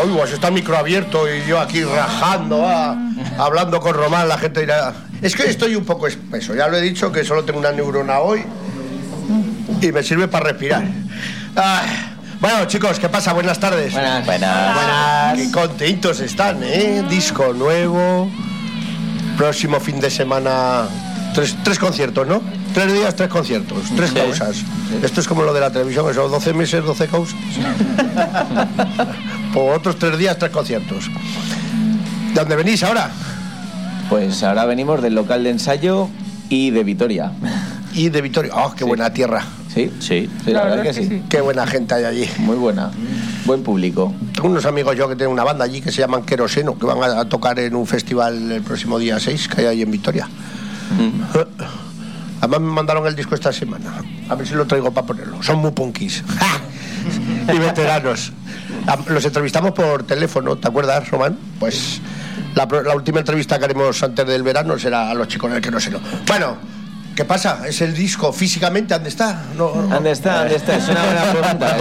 Uy, pues está el micro abierto y yo aquí rajando, hablando con Román, la gente dirá... Es que estoy un poco espeso, ya lo he dicho, que solo tengo una neurona hoy y me sirve para respirar. Bueno, chicos, ¿qué pasa? Buenas tardes. Buenas. Qué contentos están, ¿eh? Disco nuevo, próximo fin de semana, tres conciertos, ¿no? 3 días, 3 conciertos, 3 causas. Sí. Esto es como lo de la televisión, eso, 12 meses, 12 causas. Por otros 3 días, 3 conciertos. ¿De dónde venís ahora? Pues ahora venimos del local de ensayo y de Vitoria. Y de Vitoria. ¡Oh, qué buena tierra! Sí, la verdad que sí. Qué buena gente hay allí. Muy buena. Buen público. Tengo unos amigos yo que tienen una banda allí que se llaman Queroseno, que van a tocar en un festival el próximo día 6 que hay ahí en Vitoria. Además me mandaron el disco esta semana. A ver si lo traigo para ponerlo. Son muy punkis. Y veteranos. Los entrevistamos por teléfono, ¿te acuerdas, Román? Pues la última entrevista que haremos antes del verano será a los chicos del Queroseno. Bueno, ¿qué pasa? ¿Es el disco físicamente? ¿Dónde está? ¿Dónde está? Es una buena pregunta.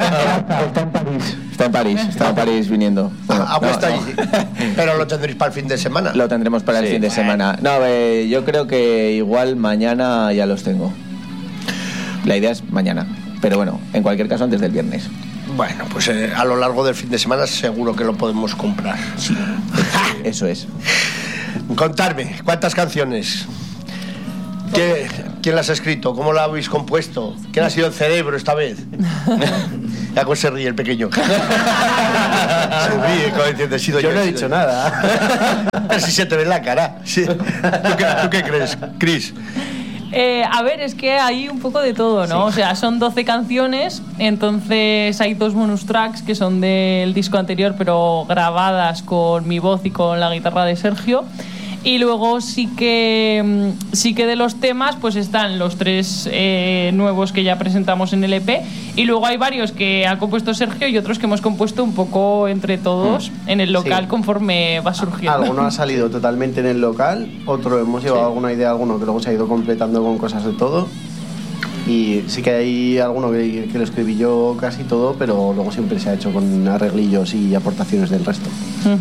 Está en París viniendo. Está allí. Pero lo tendréis para el fin de semana. Lo tendremos para el fin de semana. No, yo creo que igual mañana ya los tengo. La idea es mañana. Pero bueno, en cualquier caso antes del viernes. Bueno, pues a lo largo del fin de semana seguro que lo podemos comprar. Sí, eso es. Contadme, ¿cuántas canciones? ¿Quién las ha escrito? ¿Cómo la habéis compuesto? ¿Quién ha sido el cerebro esta vez? Ya pues se ríe el pequeño. Se ríe, como diciendo, he sido yo. Yo no he dicho nada. A ver si se te ve en la cara. Sí. ¿Tú qué crees, Chris? A ver, es que hay un poco de todo, ¿no? Sí. O sea, son 12 canciones, entonces hay 2 bonus tracks que son del disco anterior, pero grabadas con mi voz y con la guitarra de Sergio. Y luego sí que de los temas pues están los 3 nuevos que ya presentamos en el EP, y luego hay varios que ha compuesto Sergio y otros que hemos compuesto un poco entre todos en el local conforme va surgiendo. Alguno ha salido totalmente en el local, otro hemos llevado alguna idea, alguno que luego se ha ido completando con cosas de todo. Y sí que hay alguno que lo escribí yo casi todo, pero luego siempre se ha hecho con arreglillos y aportaciones del resto.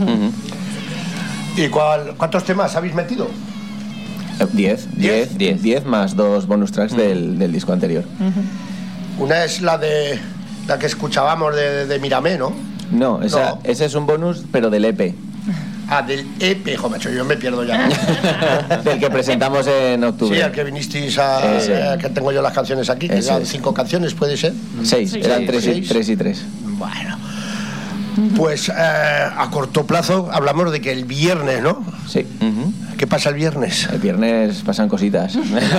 ¿Y cuántos temas habéis metido? 10 más 2 bonus tracks del disco anterior. Una es la que escuchábamos de Miramé, ¿no? No, ese es un bonus, pero del EP. Del EP, hijo macho, yo me pierdo ya. Del que presentamos en octubre. Sí, al que vinisteis que tengo yo las canciones aquí, que eran 5 canciones, ¿puede ser? 6, eran 3 y 3. Bueno. Pues a corto plazo hablamos de que el viernes, ¿no? Sí. ¿Qué pasa el viernes? El viernes pasan cositas.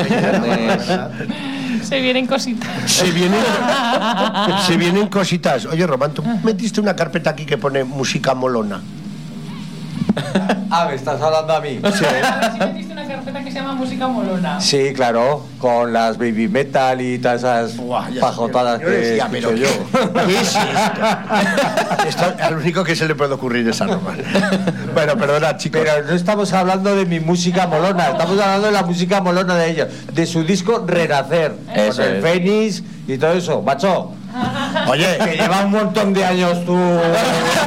Se vienen cositas. Se vienen cositas. Oye, Román, tú metiste una carpeta aquí que pone música molona. ¿me estás hablando a mí? Sí. A ver si metiste una carpeta que se llama música molona. Sí, claro, con las baby metal y todas esas pajotadas que escucho yo. ¿Qué es esto? Al único que se le puede ocurrir es a Román. Bueno, perdona, chicos. Pero no estamos hablando de mi música molona, estamos hablando de la música molona de ellos, de su disco Renacer, con el Fénix y todo eso, macho. Oye, que lleva un montón de años tú